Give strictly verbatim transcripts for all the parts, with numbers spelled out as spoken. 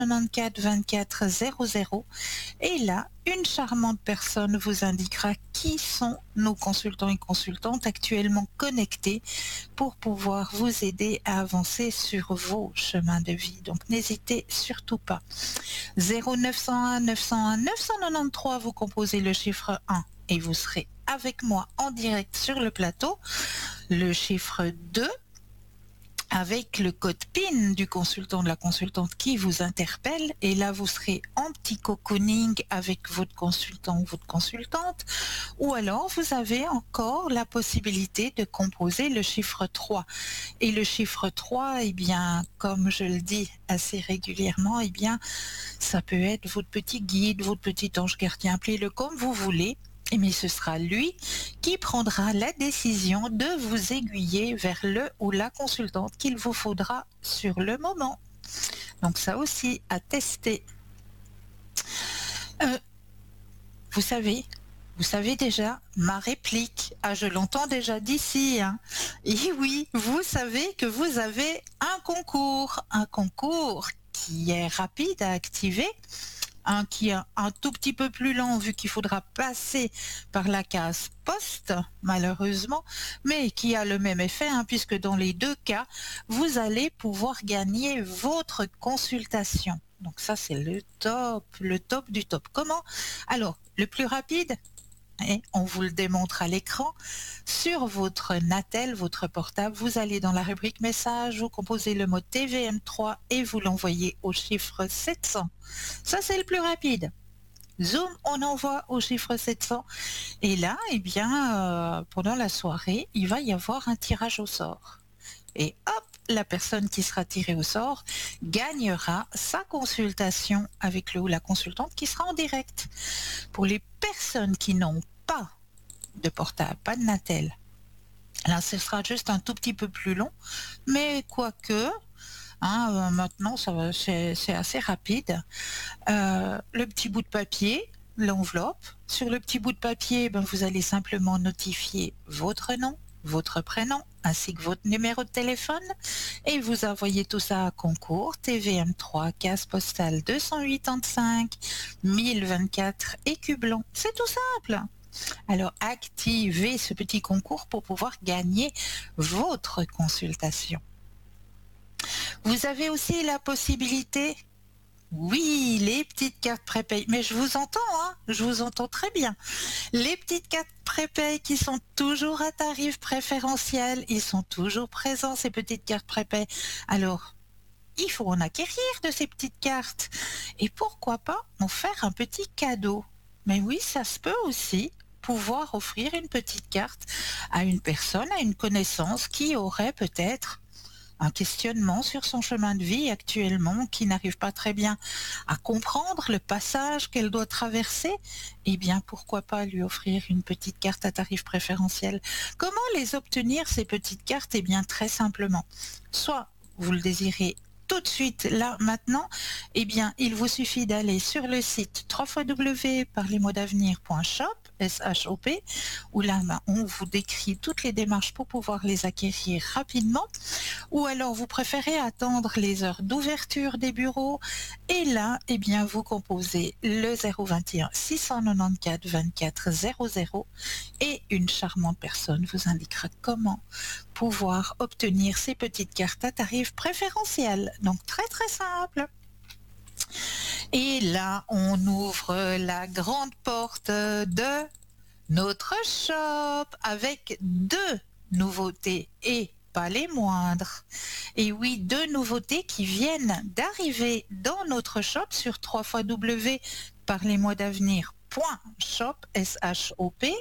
quatre-vingt-quatorze vingt-quatre zéro zéro. Et là, une charmante personne vous indiquera qui sont nos consultants et consultantes actuellement connectés pour pouvoir vous aider à avancer sur vos chemins de vie. Donc n'hésitez surtout pas. zéro neuf cent un neuf cent un neuf cent quatre-vingt-treize, vous composez le chiffre un et vous serez avec moi en direct sur le plateau. Le chiffre deux avec le code P I N du consultant, de la consultante qui vous interpelle, et là vous serez en petit cocooning avec votre consultant ou votre consultante, ou alors vous avez encore la possibilité de composer le chiffre trois. Et le chiffre trois, eh bien, comme je le dis assez régulièrement, eh bien, ça peut être votre petit guide, votre petit ange gardien, appelez-le comme vous voulez. Mais ce sera lui qui prendra la décision de vous aiguiller vers le ou la consultante qu'il vous faudra sur le moment. Donc ça aussi à tester. Euh, vous savez, vous savez déjà ma réplique. Ah, je l'entends déjà d'ici. Hein. Et oui, vous savez que vous avez un concours, un concours qui est rapide à activer. Un qui est un tout petit peu plus lent vu qu'il faudra passer par la case poste, malheureusement, mais qui a le même effet, hein, puisque dans les deux cas, vous allez pouvoir gagner votre consultation. Donc ça, c'est le top, le top du top. Comment? Alors, le plus rapide, et on vous le démontre à l'écran, sur votre Natel, votre portable, vous allez dans la rubrique message, vous composez le mot T V M trois et vous l'envoyez au chiffre sept cents. Ça, c'est le plus rapide. Zoom, on envoie au chiffre sept cents. Et là, eh bien, euh, pendant la soirée, il va y avoir un tirage au sort. Et hop, la personne qui sera tirée au sort gagnera sa consultation avec le ou la consultante qui sera en direct. Pour les personnes qui n'ont pas de portable, pas de Natel, là ce sera juste un tout petit peu plus long, mais quoique, hein, euh, maintenant ça va, c'est, c'est assez rapide. Euh, le petit bout de papier, l'enveloppe, sur le petit bout de papier, ben, vous allez simplement notifier votre nom, votre prénom, ainsi que votre numéro de téléphone, et vous envoyez tout ça à concours, T V M trois, case postale deux cent quatre-vingt-cinq, mille vingt-quatre, écu blanc. C'est tout simple. Alors, activez ce petit concours pour pouvoir gagner votre consultation. Vous avez aussi la possibilité, oui, les petites cartes prépay, mais je vous entends, hein, je vous entends très bien. Les petites cartes prépay qui sont toujours à tarif préférentiel, ils sont toujours présents, ces petites cartes prépay. Alors, il faut en acquérir de ces petites cartes. Et pourquoi pas en faire un petit cadeau? Mais oui, ça se peut aussi, pouvoir offrir une petite carte à une personne, à une connaissance qui aurait peut-être un questionnement sur son chemin de vie actuellement, qui n'arrive pas très bien à comprendre le passage qu'elle doit traverser, eh bien pourquoi pas lui offrir une petite carte à tarif préférentiel. Comment les obtenir, ces petites cartes? Eh bien très simplement, soit vous le désirez tout de suite, là, maintenant, eh bien, il vous suffit d'aller sur le site w w w point parlez moi d'avenir point shop, S H O P, où là, ben, on vous décrit toutes les démarches pour pouvoir les acquérir rapidement, ou alors vous préférez attendre les heures d'ouverture des bureaux, et là, eh bien, vous composez le zéro vingt et un six cent quatre-vingt-quatorze vingt-quatre zéro zéro, et une charmante personne vous indiquera comment pouvoir obtenir ces petites cartes à tarif préférentiel. Donc très très simple. Et là, on ouvre la grande porte de notre shop avec deux nouveautés et pas les moindres. Et oui, deux nouveautés qui viennent d'arriver dans notre shop sur w w w point parlez moi d'avenir point shop, S H O P.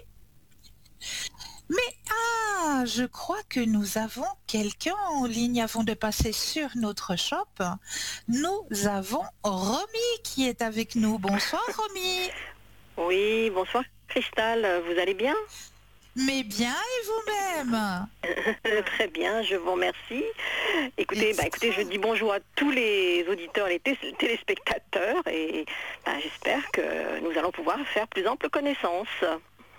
Mais ah, je crois que nous avons quelqu'un en ligne avant de passer sur notre shop. Nous avons Romy qui est avec nous. Bonsoir Romy. Oui, bonsoir Cristal, vous allez bien? Mais bien, et vous-même? Très bien, je vous remercie. Écoutez, bah, écoutez, je dis bonjour à tous les auditeurs, les t- téléspectateurs, et bah, j'espère que nous allons pouvoir faire plus ample connaissance.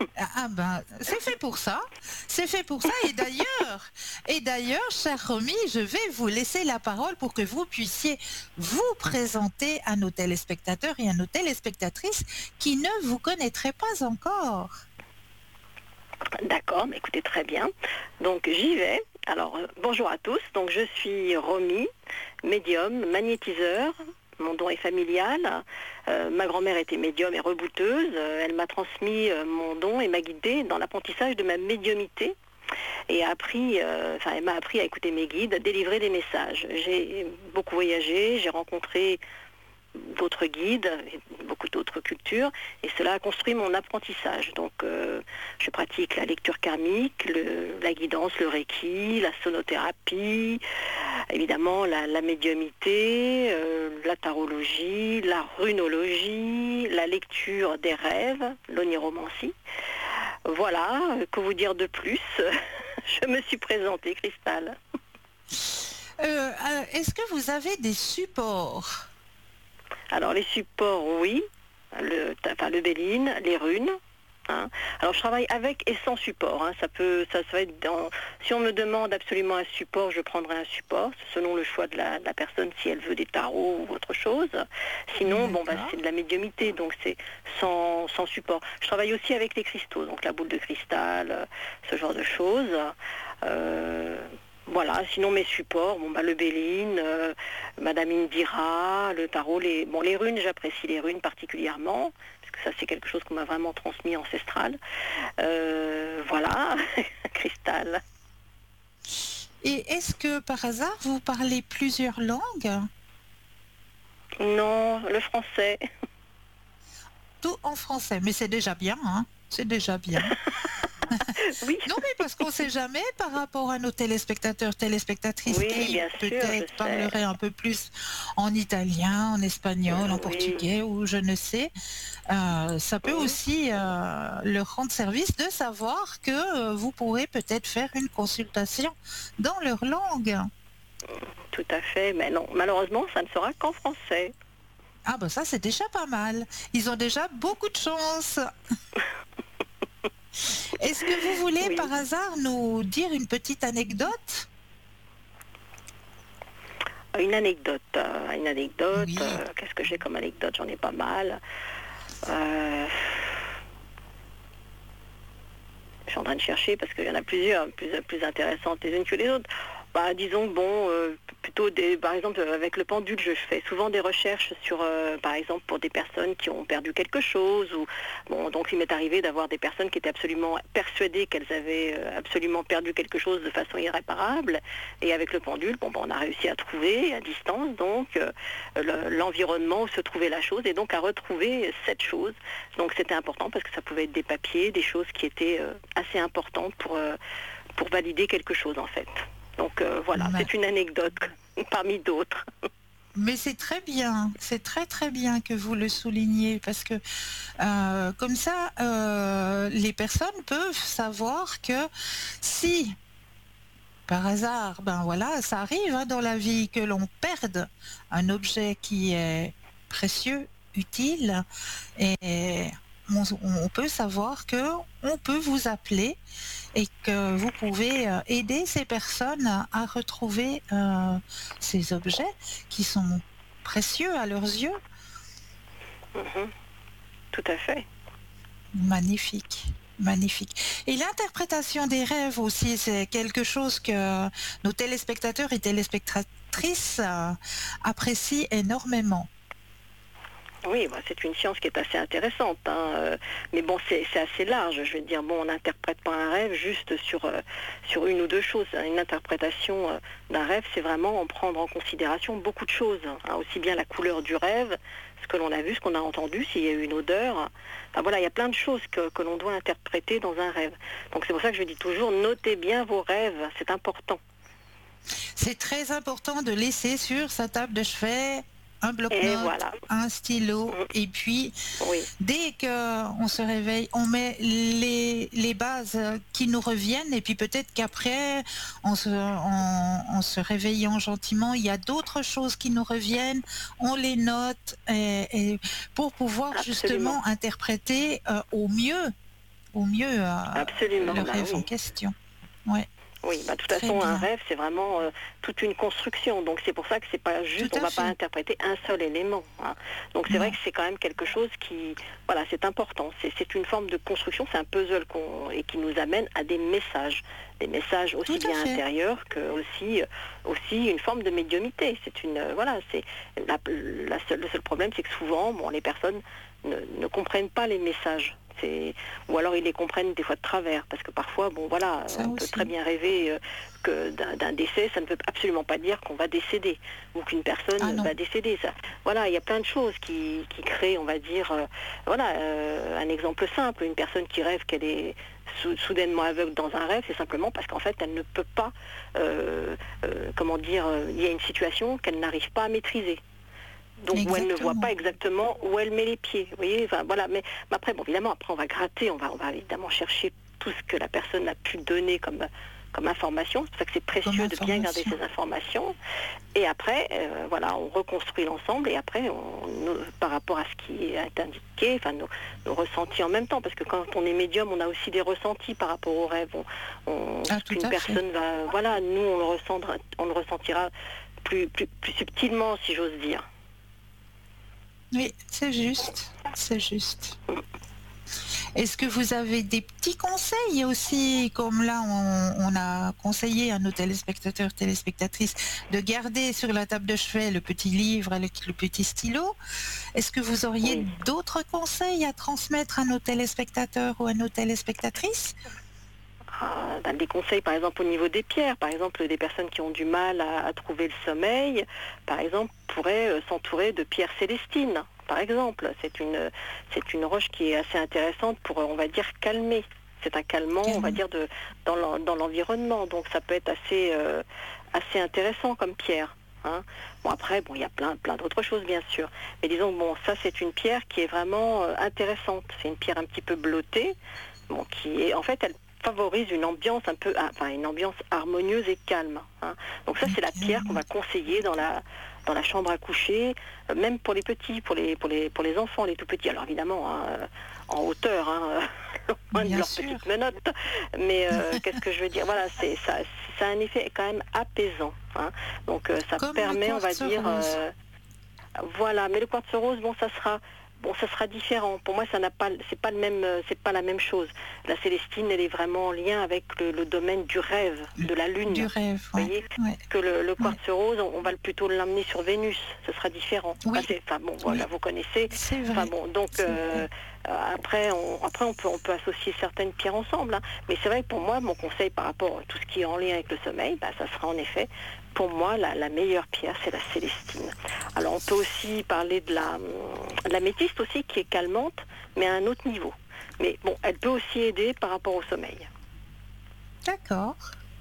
Ah ah ben, c'est fait pour ça. C'est fait pour ça. Et d'ailleurs, et d'ailleurs, cher Romy, je vais vous laisser la parole pour que vous puissiez vous présenter à nos téléspectateurs et à nos téléspectatrices qui ne vous connaîtraient pas encore. D'accord, mais écoutez, très bien. Donc j'y vais. Alors, euh, bonjour à tous. Donc je suis Romy, médium, magnétiseur. Mon don est familial. Euh, ma grand-mère était médium et rebouteuse. Euh, elle m'a transmis euh, mon don et m'a guidée dans l'apprentissage de ma médiumité. Et a appris, euh, enfin, elle m'a appris à écouter mes guides, à délivrer des messages. J'ai beaucoup voyagé, j'ai rencontré d'autres guides, et beaucoup d'autres cultures, et cela a construit mon apprentissage. Donc euh, je pratique la lecture karmique, le, la guidance, le reiki, la sonothérapie, évidemment la, la médiumité, euh, la tarologie, la runologie, la lecture des rêves, l'oniromancie. Voilà, que vous dire de plus? Je me suis présentée, Cristal. Euh, euh, Est-ce que vous avez des supports? Alors les supports, oui, le, enfin, le Béline, les runes. Hein. Alors je travaille avec et sans support. Hein. Ça peut, ça, ça va être dans, si on me demande absolument un support, je prendrai un support, selon le choix de la, de la personne, si elle veut des tarots ou autre chose. Sinon, bon, bah, c'est de la médiumité, donc c'est sans, sans support. Je travaille aussi avec les cristaux, donc la boule de cristal, ce genre de choses. Euh, Voilà, sinon mes supports, bon bah le Béline, euh, Madame Indira, le tarot, les bon les runes, j'apprécie les runes particulièrement, parce que ça c'est quelque chose qu'on m'a vraiment transmis ancestral. Euh, voilà, cristal. Et est-ce que par hasard vous parlez plusieurs langues? Non, le français. Tout en français, mais c'est déjà bien, hein? C'est déjà bien. Oui. Non, mais parce qu'on ne sait jamais par rapport à nos téléspectateurs, téléspectatrices Oui, qui bien sûr, peut-être je parleraient un peu plus en italien, en espagnol, en Oui. portugais ou je ne sais. Euh, ça peut Oui. aussi euh, leur rendre service de savoir que euh, vous pourrez peut-être faire une consultation dans leur langue. Tout à fait, mais non, malheureusement, ça ne sera qu'en français. Ah ben ça c'est déjà pas mal. Ils ont déjà beaucoup de chance. Est-ce que vous voulez Oui. par hasard nous dire une petite anecdote? Une anecdote, euh, une anecdote, Oui. euh, qu'est-ce que j'ai comme anecdote? J'en ai pas mal. Euh, Je suis en train de chercher parce qu'il y en a plusieurs, plus, plus intéressantes les unes que les autres. Bah, disons que bon, euh, plutôt des, par exemple avec le pendule, je fais souvent des recherches sur, euh, par exemple pour des personnes qui ont perdu quelque chose ou bon, donc il m'est arrivé d'avoir des personnes qui étaient absolument persuadées qu'elles avaient euh, absolument perdu quelque chose de façon irréparable et avec le pendule, bon, bah, on a réussi à trouver à distance donc euh, le- l'environnement où se trouvait la chose et donc à retrouver cette chose. Donc c'était important parce que ça pouvait être des papiers, des choses qui étaient euh, assez importantes pour euh, pour valider quelque chose en fait. Donc euh, voilà, Mais- c'est une anecdote parmi d'autres. Mais c'est très bien, c'est très très bien que vous le souligniez parce que euh, comme ça, euh, les personnes peuvent savoir que si par hasard, ben voilà, ça arrive hein, dans la vie que l'on perde un objet qui est précieux, utile, et on, on peut savoir que on peut vous appeler et que vous pouvez euh, aider ces personnes à, à retrouver euh, ces objets qui sont précieux à leurs yeux. Mhm. Tout à fait. Magnifique, magnifique. Et l'interprétation des rêves aussi, c'est quelque chose que nos téléspectateurs et téléspectatrices euh, apprécient énormément. Oui, bah, c'est une science qui est assez intéressante. Hein. euh, Mais bon, c'est c'est assez large. Je veux dire, bon, on n'interprète pas un rêve juste sur, euh, sur une ou deux choses. Hein. Une interprétation euh, d'un rêve, c'est vraiment en prendre en considération beaucoup de choses. Hein. Aussi bien la couleur du rêve, ce que l'on a vu, ce qu'on a entendu, s'il y a eu une odeur. Enfin voilà, il y a plein de choses que, que l'on doit interpréter dans un rêve. Donc c'est pour ça que je dis toujours, notez bien vos rêves, c'est important. C'est très important de laisser sur sa table de chevet un Et bloc-notes, voilà. un stylo, Mm. et puis Oui. dès qu'on se réveille, on met les, les bases qui nous reviennent, et puis peut-être qu'après, en se, en, en se réveillant gentiment, il y a d'autres choses qui nous reviennent, on les note, et, et pour pouvoir Absolument. justement interpréter euh, au mieux au mieux euh, Absolument, le bah rêve en oui. question. Ouais, Oui, bah, de toute très façon, un bien. rêve, c'est vraiment euh, toute une construction. Donc c'est pour ça que c'est pas Tout juste, on à va pas fait. interpréter un seul élément, hein. Donc c'est vrai Non, que c'est quand même quelque chose qui, voilà, c'est important. C'est c'est une forme de construction, c'est un puzzle qu'on, et qui nous amène à des messages, des messages tout aussi à bien fait. intérieurs que aussi, euh, aussi une forme de médiumité. C'est une, euh, voilà, c'est la, la seule- le seul problème, c'est que souvent, bon, les personnes ne, ne comprennent pas les messages. C'est, ou alors ils les comprennent des fois de travers, parce que parfois, bon voilà, Ça on peut très aussi. bien rêver euh, que d'un d'un décès, ça ne veut absolument pas dire qu'on va décéder, ou qu'une Ah personne non. va décéder. Ça, voilà, il y a plein de choses qui, qui créent, on va dire, euh, voilà, euh, un exemple simple, une personne qui rêve qu'elle est sou- soudainement aveugle dans un rêve, c'est simplement parce qu'en fait, elle ne peut pas, euh, euh, comment dire, euh, il y a une situation qu'elle n'arrive pas à maîtriser. Donc où elle ne voit Exactement. pas exactement où elle met les pieds. Vous voyez, enfin, voilà. Mais, mais après, bon, évidemment, après on va gratter, on va, on va évidemment chercher tout ce que la personne a pu donner comme, comme information. C'est pour ça que c'est Comme précieux de bien garder information. ces informations. Et après, euh, voilà, on reconstruit l'ensemble. Et après, on, nous, par rapport à ce qui est indiqué, enfin nos, nos ressentis en même temps, parce que quand on est médium, on a aussi des ressentis par rapport aux rêves. On, on- Ah, ce tout qu'une à fait. personne va, voilà, nous on le ressentira, on le ressentira plus, plus, plus subtilement, si j'ose dire. Oui, c'est juste. C'est juste. Est-ce que vous avez des petits conseils aussi, comme là on, on a conseillé à nos téléspectateurs, téléspectatrices de garder sur la table de chevet le petit livre avec le petit stylo. Est-ce que vous auriez Oui. d'autres conseils à transmettre à nos téléspectateurs ou à nos téléspectatrices? Ah, ben, des conseils, par exemple, au niveau des pierres. Par exemple, des personnes qui ont du mal à, à trouver le sommeil, par exemple, pourraient euh, s'entourer de pierres célestines. Par exemple, c'est une, c'est une roche qui est assez intéressante pour, euh, on va dire, calmer. C'est un calmant, on va Calme. dire, de, dans l'en- dans l'environnement. Donc ça peut être assez, euh, assez intéressant comme pierre, hein. Bon, après, bon, il y a plein, plein d'autres choses, bien sûr. Mais disons, bon, ça, c'est une pierre qui est vraiment euh, intéressante. C'est une pierre un petit peu bleutée, bon, qui est, en fait, elle favorise une ambiance un peu, enfin, une ambiance harmonieuse et calme, hein. Donc ça, c'est la pierre qu'on Calme. va conseiller dans la, dans la chambre à coucher, euh, même pour les petits, pour les, pour les, pour les enfants, les tout petits. Alors évidemment, hein, euh, en hauteur, hein, loin de Bien leurs sûr. petites menottes. Mais euh, qu'est-ce que je veux dire? Voilà, c'est ça, ça a un effet quand même apaisant, hein. Donc euh, ça Comme le permet, on va quartz dire, rose. euh, voilà. Mais le quartz rose, bon, ça sera, bon, ça sera différent. Pour moi, ça n'a pas, c'est pas le même, euh, c'est pas la même chose. La Célestine, elle est vraiment en lien avec le, le domaine du rêve, de la lune. Du rêve, Vous ouais. voyez, Ouais. que le, le Ouais. quartz rose, on, on va plutôt l'emmener sur Vénus. Ce sera différent. Enfin, Oui, c'est- enfin, bon, voilà, oui, vous connaissez. c'est Enfin vrai. bon, donc C'est euh, vrai. euh, après, on, après on peut, on peut associer certaines pierres ensemble, hein. Mais c'est vrai que pour moi, mon conseil par rapport à tout ce qui est en lien avec le sommeil, bah, ça sera en effet, pour moi, la, la meilleure pierre, c'est la Célestine. Alors on peut aussi parler de la, de la métiste aussi, qui est calmante, mais à un autre niveau. Mais bon, elle peut aussi aider par rapport au sommeil. D'accord.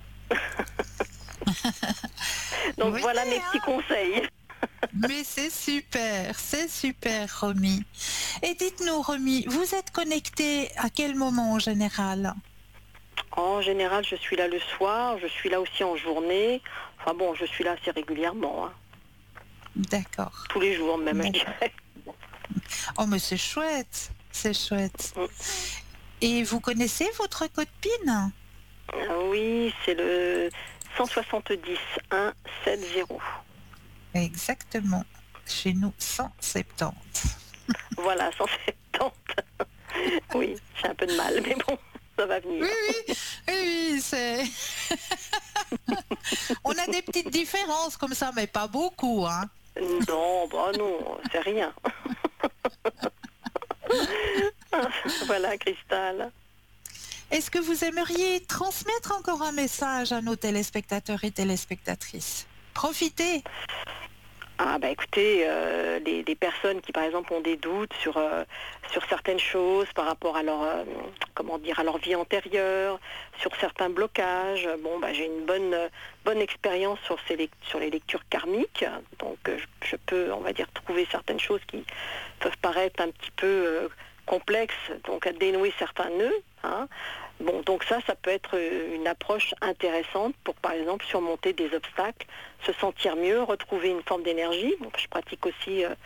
Donc Oui, voilà mes petits hein. conseils. Mais c'est super, c'est super, Romy. Et dites-nous, Romy, vous êtes connecté à quel moment en général? En général, je suis là le soir, je suis là aussi en journée. Enfin bon, je suis là assez régulièrement, hein. D'accord. Tous les jours même, je D'accord. dirais. Oh, mais c'est chouette, c'est chouette. Mm. Et vous connaissez votre code PIN? Ah oui, c'est le cent soixante-dix un soixante-dix. Exactement. Chez nous, cent soixante-dix. Voilà, cent soixante-dix. Oui, j'ai un peu de mal, mais bon, ça va Oui, venir. oui, oui, oui, c'est... On a des petites différences comme ça, mais pas beaucoup, hein. Non, bah non, c'est rien. Voilà, Cristal. Est-ce que vous aimeriez transmettre encore un message à nos téléspectateurs et téléspectatrices? Profitez. Ah bah écoutez, euh, les, les personnes qui par exemple ont des doutes sur, euh, sur certaines choses par rapport à leur, euh, comment dire, à leur vie antérieure, sur certains blocages, bon bah j'ai une bonne, euh, bonne expérience sur, ces lec- sur les lectures karmiques, donc euh, je, je peux, on va dire, trouver certaines choses qui peuvent paraître un petit peu euh, complexes, donc à dénouer certains nœuds, hein. Bon, donc ça, ça peut être une approche intéressante pour, par exemple, surmonter des obstacles, se sentir mieux, retrouver une forme d'énergie. Bon, je pratique aussi euh,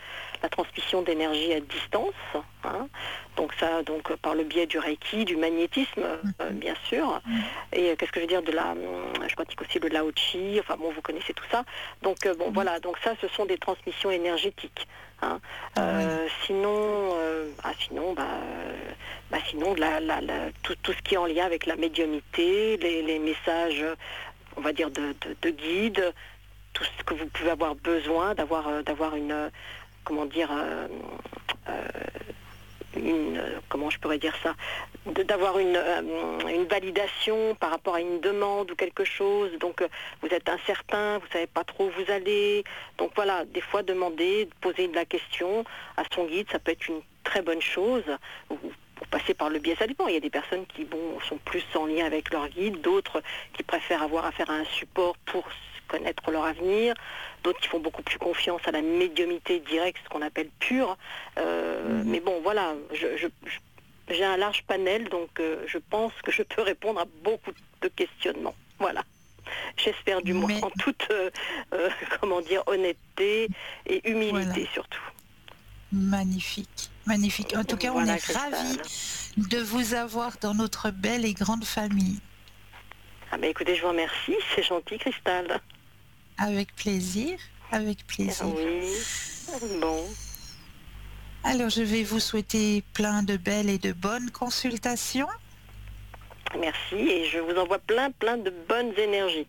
la transmission d'énergie à distance, hein. Donc ça, donc euh, par le biais du Reiki, du magnétisme, euh, bien sûr. Et euh, qu'est-ce que je veux dire de la, euh, je pratique aussi le Lao Chi. Enfin bon, vous connaissez tout ça. Donc euh, bon, voilà. Donc ça, ce sont des transmissions énergétiques. Hein. Euh, sinon, euh, ah, sinon, bah, euh, bah, sinon, la, la, la, tout, tout ce qui est en lien avec la médiumnité, les, les messages, on va dire de, de, de guide, tout ce que vous pouvez avoir besoin, d'avoir, euh, d'avoir une, euh, comment dire, euh, euh, une, euh, comment je pourrais dire ça, de, d'avoir une, euh, une validation par rapport à une demande ou quelque chose. Donc euh, vous êtes incertain, vous savez pas trop où vous allez. Donc voilà, des fois demander, poser la question à son guide, ça peut être une très bonne chose. Ou, pour passer par le biais, ça dépend. Il y a des personnes qui bon, sont plus en lien avec leur guide, d'autres qui préfèrent avoir affaire à un support pour connaître leur avenir, d'autres qui font beaucoup plus confiance à la médiumité directe, ce qu'on appelle pure. Euh, mmh. Mais bon, voilà, je, je, je, j'ai un large panel, donc euh, je pense que je peux répondre à beaucoup de questionnements. Voilà. J'espère du moins, Mais... en toute, euh, euh, comment dire, honnêteté et humilité voilà. Surtout. Magnifique, magnifique. En tout cas, voilà, on est Cristal. Ravis de vous avoir dans notre belle et grande famille. Ah ben écoutez, je vous remercie, c'est gentil, Cristal. Avec plaisir, avec plaisir. Oui, bon. Alors, je vais vous souhaiter plein de belles et de bonnes consultations. Merci, et je vous envoie plein, plein de bonnes énergies.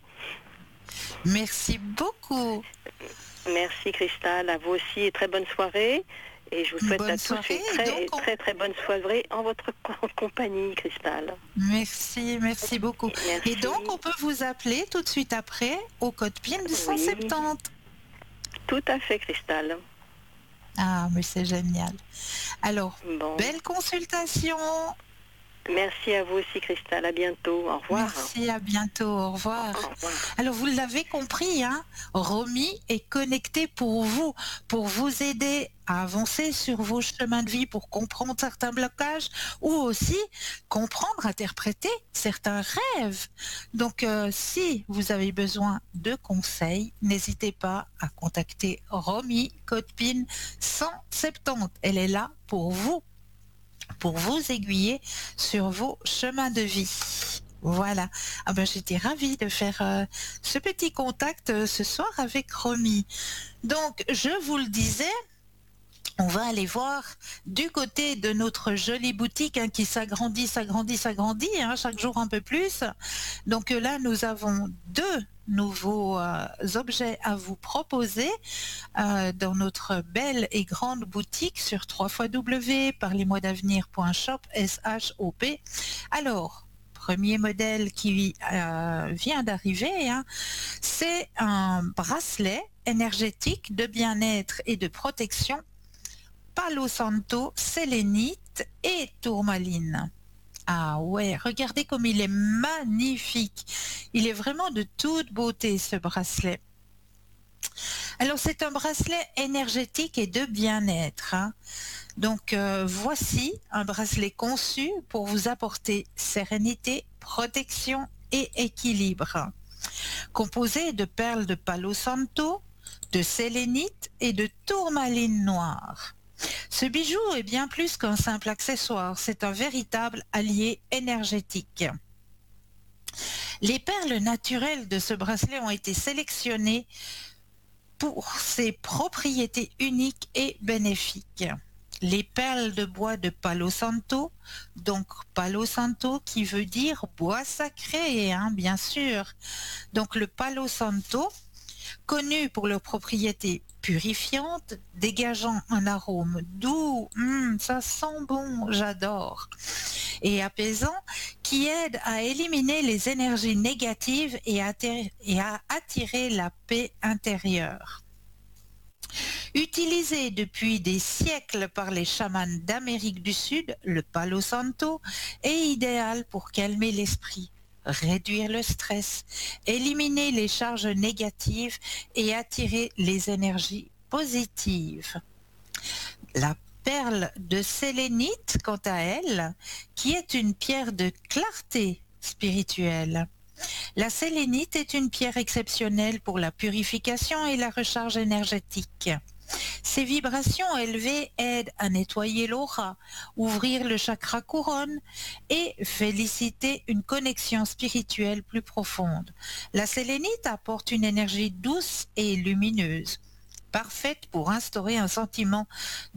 Merci beaucoup. Merci, Cristal, à vous aussi, et très bonne soirée. Et je vous souhaite bonne à tous soirée, une très, donc on... très, très bonne soirée en votre compagnie, Cristal. Merci, merci beaucoup. Merci. Et donc, on peut vous appeler tout de suite après au code P I N de cent soixante-dix. Oui, tout à fait, Cristal. Ah, mais c'est génial. Alors, bon. Belle consultation. Merci à vous aussi, Cristal. À bientôt. Au revoir. Merci, à bientôt. Au revoir. Au revoir. Alors, vous l'avez compris, hein, Romy est connectée pour vous, pour vous aider à avancer sur vos chemins de vie, pour comprendre certains blocages ou aussi comprendre, interpréter certains rêves. Donc, euh, si vous avez besoin de conseils, n'hésitez pas à contacter Romy, code P I N cent soixante-dix. Elle est là pour vous. pour vous aiguiller sur vos chemins de vie. Voilà. Ah ben, j'étais ravie de faire euh, ce petit contact euh, ce soir avec Romy. Donc, je vous le disais, on va aller voir du côté de notre jolie boutique hein, qui s'agrandit, s'agrandit, s'agrandit, hein, chaque jour un peu plus. Donc là, nous avons deux nouveaux euh, objets à vous proposer euh, dans notre belle et grande boutique sur w w w point parlez moi d'avenir point shop. S H O P. Alors, premier modèle qui euh, vient d'arriver, hein, c'est un bracelet énergétique de bien-être et de protection Palo Santo, sélénite et tourmaline. Ah ouais, regardez comme il est magnifique. Il est vraiment de toute beauté ce bracelet. Alors c'est un bracelet énergétique et de bien-être. Hein. Donc euh, voici un bracelet conçu pour vous apporter sérénité, protection et équilibre. Composé de perles de Palo Santo, de sélénite et de tourmaline noire. Ce bijou est bien plus qu'un simple accessoire, c'est un véritable allié énergétique. Les perles naturelles de ce bracelet ont été sélectionnées pour ses propriétés uniques et bénéfiques. Les perles de bois de Palo Santo, donc Palo Santo qui veut dire bois sacré, hein, bien sûr. Donc le Palo Santo, connu pour leurs propriétés purifiantes, dégageant un arôme doux, mmh, ça sent bon, j'adore, et apaisant, qui aide à éliminer les énergies négatives et à, et à attirer la paix intérieure. Utilisé depuis des siècles par les chamans d'Amérique du Sud, le Palo Santo est idéal pour calmer l'esprit, réduire le stress, éliminer les charges négatives et attirer les énergies positives. La perle de sélénite, quant à elle, qui est une pierre de clarté spirituelle. La sélénite est une pierre exceptionnelle pour la purification et la recharge énergétique. Ces vibrations élevées aident à nettoyer l'aura, ouvrir le chakra couronne et féliciter une connexion spirituelle plus profonde. La sélénite apporte une énergie douce et lumineuse, parfaite pour instaurer un sentiment